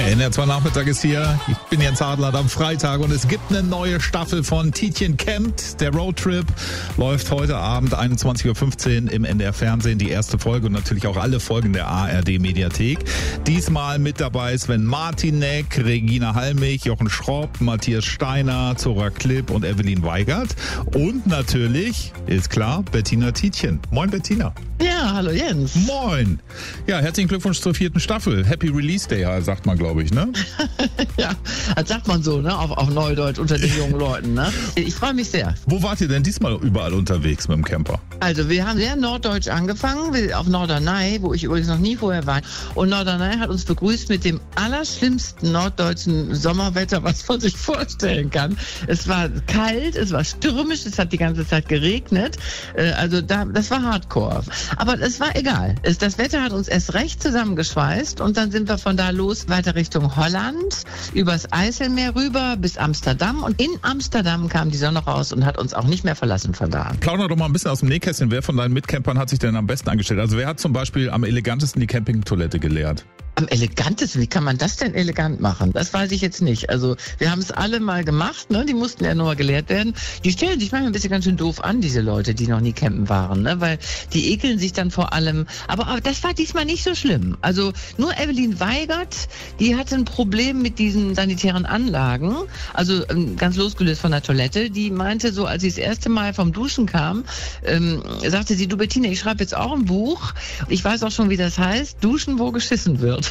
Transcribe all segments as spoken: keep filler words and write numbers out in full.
Der N R zwei Nachmittag ist hier. Ich bin Jens Adler am Freitag und es gibt eine neue Staffel von Tietjen Campt. Der Roadtrip läuft heute Abend einundzwanzig Uhr fünfzehn im N D R Fernsehen. Die erste Folge und natürlich auch alle Folgen der A R D Mediathek. Diesmal mit dabei Sven Martinek, Regina Halmich, Jochen Schropp, Matthias Steiner, Zora Klipp und Evelyn Weigert. Und natürlich, ist klar, Bettina Tietjen. Moin Bettina. Ja, hallo Jens. Moin. Ja, herzlichen Glückwunsch zur vierten Staffel. Happy Release Day, sagt man, glaube ich, ne? Ja, das sagt man so, ne? Auf, auf Neudeutsch unter den jungen Leuten, ne? Ich freue mich sehr. Wo wart ihr denn diesmal überall unterwegs mit dem Camper? Also, wir haben sehr norddeutsch angefangen, auf Norderney, wo ich übrigens noch nie vorher war. Und Norderney hat uns begrüßt mit dem allerschlimmsten norddeutschen Sommerwetter, was man sich vorstellen kann. Es war kalt, es war stürmisch, es hat die ganze Zeit geregnet. Also, da, das war Hardcore. Aber es war egal. Es, das Wetter hat uns erst recht zusammengeschweißt und dann sind wir von da los weiter Richtung Holland, übers Eiselmeer rüber bis Amsterdam und in Amsterdam kam die Sonne raus und hat uns auch nicht mehr verlassen von da an. Plauder doch mal ein bisschen aus dem Nähkästchen. Wer von deinen Mitcampern hat sich denn am besten angestellt? Also wer hat zum Beispiel am elegantesten die Campingtoilette geleert? Am elegantesten? Wie kann man das denn elegant machen? Das weiß ich jetzt nicht. Also wir haben es alle mal gemacht, ne? Die mussten ja nur mal gelehrt werden. Die stellen sich manchmal ein bisschen ganz schön doof an, diese Leute, die noch nie campen waren, ne? Weil die ekeln sich dann vor allem. Aber, aber das war diesmal nicht so schlimm. Also nur Evelyn Weigert, die hatte ein Problem mit diesen sanitären Anlagen. Also ganz losgelöst von der Toilette. Die meinte so, als sie das erste Mal vom Duschen kam, ähm, sagte sie, du Bettina, ich schreibe jetzt auch ein Buch. Ich weiß auch schon, wie das heißt. Duschen, wo geschissen wird.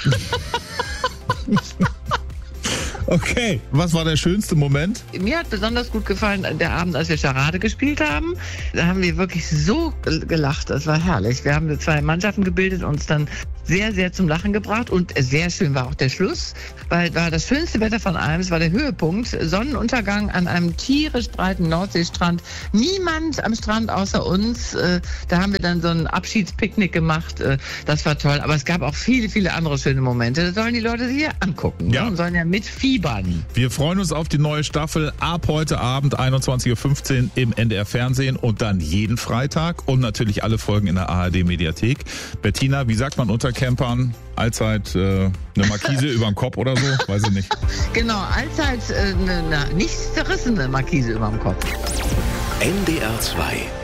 Okay, was war der schönste Moment? Mir hat besonders gut gefallen der Abend, als wir Charade gespielt haben. Da haben wir wirklich so gelacht, das war herrlich. Wir haben zwei Mannschaften gebildet, uns dann sehr, sehr zum Lachen gebracht und sehr schön war auch der Schluss, weil war das schönste Wetter von allem, es war der Höhepunkt, Sonnenuntergang an einem tierisch breiten Nordseestrand, niemand am Strand außer uns, da haben wir dann so ein Abschiedspicknick gemacht, das war toll, aber es gab auch viele, viele andere schöne Momente, das sollen die Leute sich hier angucken, ja. Und sollen ja mitfiebern. Wir freuen uns auf die neue Staffel ab heute Abend einundzwanzig Uhr fünfzehn im N D R Fernsehen und dann jeden Freitag und natürlich alle Folgen in der A R D Mediathek. Bettina, wie sagt man unter Campern? Allzeit äh, eine Markise über dem Kopf oder so? Weiß ich nicht. Genau, allzeit äh, eine, eine nicht zerrissene Markise über dem Kopf. N D R zwei